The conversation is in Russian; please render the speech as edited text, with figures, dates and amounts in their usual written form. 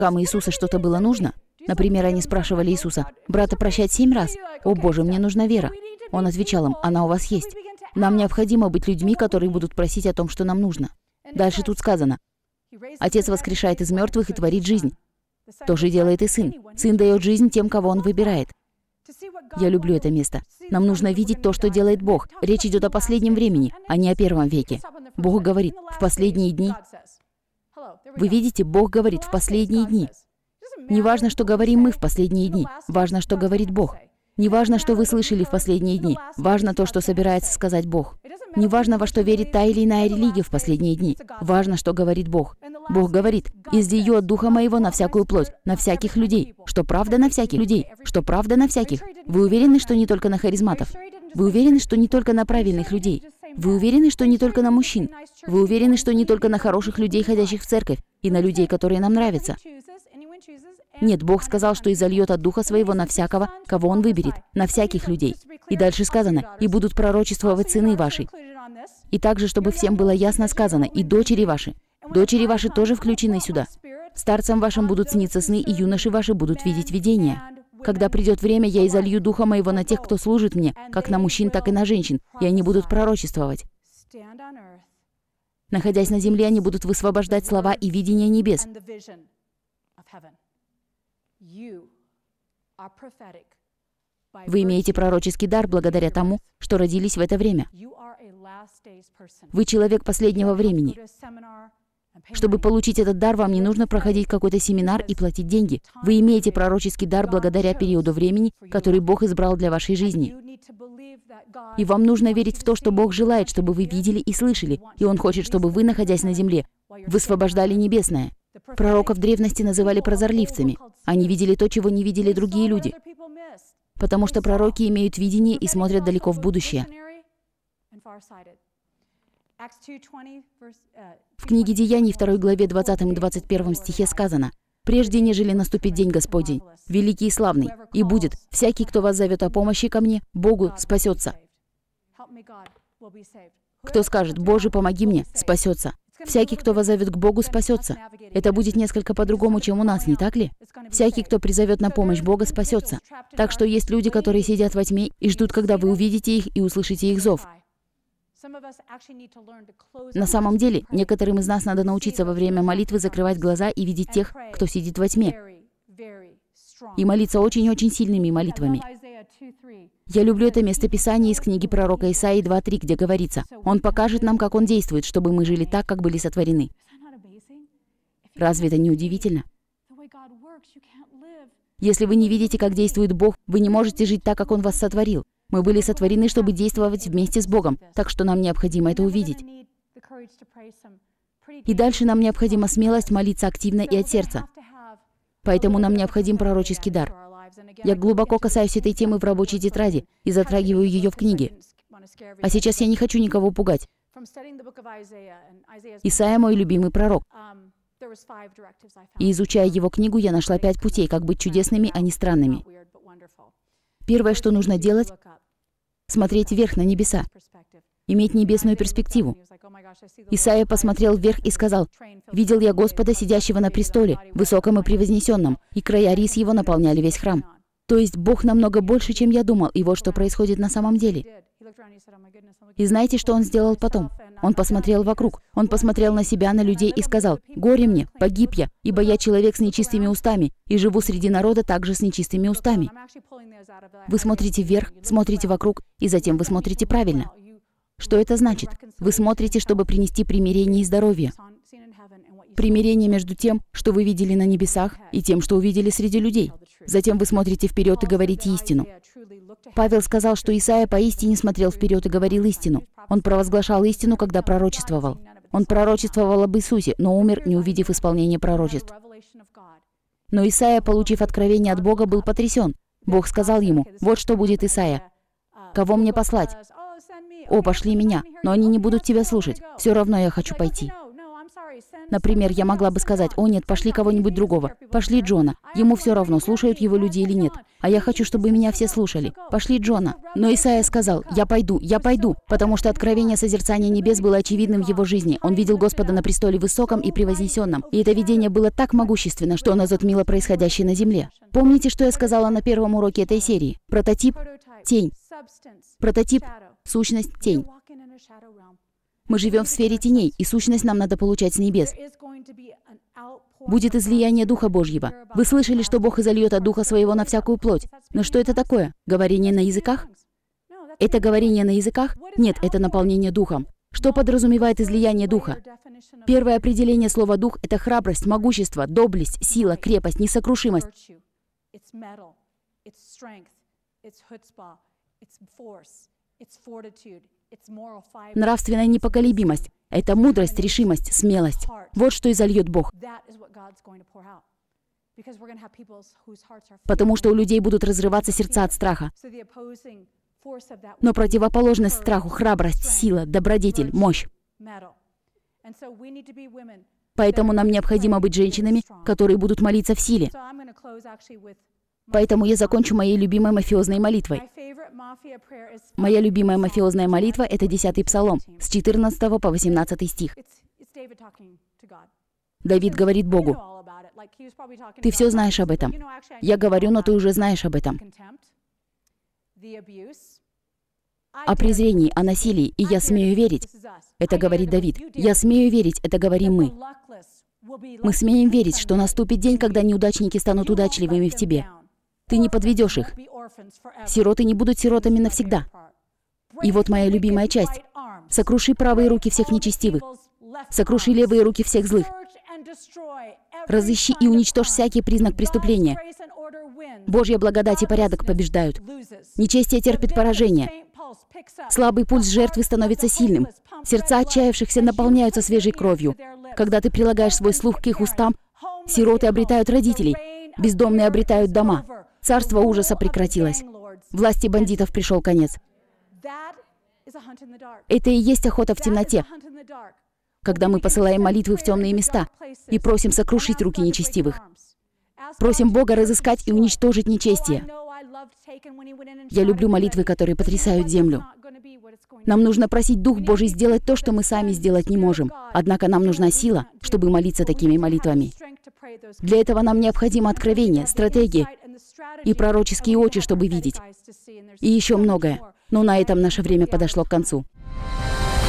Иисуса что-то было нужно. Например, они спрашивали Иисуса: «Брата прощать 7 раз? О Боже, мне нужна вера». Он отвечал им: «Она у вас есть». Нам необходимо быть людьми, которые будут просить о том, что нам нужно. Дальше тут сказано: «Отец воскрешает из мертвых и творит жизнь». То же делает и Сын. Сын дает жизнь тем, кого Он выбирает. Я люблю это место. Нам нужно видеть то, что делает Бог. Речь идет о последнем времени, а не о первом веке. Бог говорит: в последние дни. Вы видите, Бог говорит: в последние дни. Не важно, что говорим мы в последние дни. Важно, что говорит Бог. Не важно, что вы слышали в последние дни. Важно то, что собирается сказать Бог. Не важно, во что верит та или иная религия в последние дни. Важно, что говорит Бог. Бог говорит: «Излию от Духа Моего на всякую плоть, на всяких людей». Что правда на всяких людей? Что правда на всяких? Вы уверены, что не только на харизматов? Вы уверены, что не только на правильных людей? Вы уверены, что не только на мужчин? Вы уверены, что не только на хороших людей, ходящих в церковь, и на людей, которые нам нравятся? Нет, Бог сказал, что изольет от Духа Своего на всякого, кого Он выберет, на всяких людей. И дальше сказано: «И будут пророчествовать сыны ваши». И также, чтобы всем было ясно сказано: «И дочери ваши». Дочери ваши тоже включены сюда. Старцам вашим будут сниться сны, и юноши ваши будут видеть видения. Когда придет время, я изолью Духа Моего на тех, кто служит Мне, как на мужчин, так и на женщин, и они будут пророчествовать. Находясь на земле, они будут высвобождать слова и видения небес. Вы имеете пророческий дар благодаря тому, что родились в это время. Вы человек последнего времени. Чтобы получить этот дар, вам не нужно проходить какой-то семинар и платить деньги. Вы имеете пророческий дар благодаря периоду времени, который Бог избрал для вашей жизни. И вам нужно верить в то, что Бог желает, чтобы вы видели и слышали, и Он хочет, чтобы вы, находясь на земле, высвобождали небесное. Пророков древности называли прозорливцами. Они видели то, чего не видели другие люди. Потому что пророки имеют видение и смотрят далеко в будущее. В книге Деяний 2 главе 20 и 21 стихе сказано: «Прежде, нежели наступит день Господень, великий и славный, и будет, всякий, кто вас зовет о помощи ко мне, Богу, спасется». Кто скажет: «Боже, помоги мне», спасется. Всякий, кто воззовет к Богу, спасется. Это будет несколько по-другому, чем у нас, не так ли? Всякий, кто призовет на помощь Бога, спасется. Так что есть люди, которые сидят во тьме и ждут, когда вы увидите их и услышите их зов. На самом деле, некоторым из нас надо научиться во время молитвы закрывать глаза и видеть тех, кто сидит во тьме, и молиться очень-очень сильными молитвами. Я люблю это местописание из книги пророка Исаии 2:3, где говорится: «Он покажет нам, как Он действует, чтобы мы жили так, как были сотворены». Разве это не удивительно? Если вы не видите, как действует Бог, вы не можете жить так, как Он вас сотворил. Мы были сотворены, чтобы действовать вместе с Богом, так что нам необходимо это увидеть. И дальше нам необходима смелость молиться активно и от сердца. Поэтому нам необходим пророческий дар. Я глубоко касаюсь этой темы в рабочей тетради и затрагиваю ее в книге. А сейчас я не хочу никого пугать. Исайя — мой любимый пророк. И изучая его книгу, я нашла 5 путей, как быть чудесными, а не странными. Первое, что нужно делать — смотреть вверх на небеса, иметь небесную перспективу. Исайя посмотрел вверх и сказал: «Видел я Господа, сидящего на престоле, высоком и превознесенном, и края рис его наполняли весь храм». То есть Бог намного больше, чем я думал, и вот что происходит на самом деле. И знаете, что он сделал потом? Он посмотрел вокруг, он посмотрел на себя, на людей и сказал: «Горе мне, погиб я, ибо я человек с нечистыми устами, и живу среди народа также с нечистыми устами». Вы смотрите вверх, смотрите вокруг, и затем вы смотрите правильно. Что это значит? Вы смотрите, чтобы принести примирение и здоровье. Примирение между тем, что вы видели на небесах, и тем, что увидели среди людей. Затем вы смотрите вперед и говорите истину. Павел сказал, что Исайя поистине смотрел вперед и говорил истину. Он провозглашал истину, когда пророчествовал. Он пророчествовал об Иисусе, но умер, не увидев исполнения пророчеств. Но Исайя, получив откровение от Бога, был потрясен. Бог сказал ему: «Вот что будет, Исайя. Кого мне послать? О, пошли меня, но они не будут тебя слушать. Все равно я хочу пойти». Например, я могла бы сказать: «О нет, пошли кого-нибудь другого. Пошли Джона. Ему все равно, слушают его люди или нет. А я хочу, чтобы меня все слушали. Пошли Джона». Но Исайя сказал: «Я пойду», потому что откровение созерцания небес было очевидным в его жизни. Он видел Господа на престоле высоком и превознесенном. И это видение было так могущественно, что оно затмило происходящее на земле. Помните, что я сказала на первом уроке этой серии? Прототип — тень. Прототип — сущность, тень. Мы живем в сфере теней, и сущность нам надо получать с небес. Будет излияние Духа Божьего. Вы слышали, что Бог изольет от Духа Своего на всякую плоть. Но что это такое? Говорение на языках? Это говорение на языках? Нет, это наполнение Духом. Что подразумевает излияние Духа? Первое определение слова «дух» — это храбрость, могущество, доблесть, сила, крепость, несокрушимость. Нравственная непоколебимость — это мудрость, решимость, смелость. Вот что изольет Бог. Потому что у людей будут разрываться сердца от страха. Но противоположность страху — храбрость, сила, добродетель, мощь. Поэтому нам необходимо быть женщинами, которые будут молиться в силе. Поэтому я закончу моей любимой мафиозной молитвой. Моя любимая мафиозная молитва — это 10-й Псалом, с 14 по 18 стих. Давид говорит Богу: «Ты все знаешь об этом. Я говорю, но ты уже знаешь об этом. О презрении, о насилии, и я смею верить». Это говорит Давид. «Я смею верить», это говорим мы. Мы смеем верить, что наступит день, когда неудачники станут удачливыми в тебе. Ты не подведешь их. Сироты не будут сиротами навсегда. И вот моя любимая часть. «Сокруши правые руки всех нечестивых. Сокруши левые руки всех злых. Разыщи и уничтожь всякий признак преступления. Божья благодать и порядок побеждают. Нечестие терпит поражение. Слабый пульс жертвы становится сильным. Сердца отчаявшихся наполняются свежей кровью. Когда ты прилагаешь свой слух к их устам, сироты обретают родителей, бездомные обретают дома. Царство ужаса прекратилось. Власти бандитов пришел конец». Это и есть охота в темноте, когда мы посылаем молитвы в темные места и просим сокрушить руки нечестивых. Просим Бога разыскать и уничтожить нечестие. Я люблю молитвы, которые потрясают землю. Нам нужно просить Дух Божий сделать то, что мы сами сделать не можем. Однако нам нужна сила, чтобы молиться такими молитвами. Для этого нам необходимо откровение, стратегия и пророческие очи, чтобы видеть. И еще многое. Но на этом наше время подошло к концу.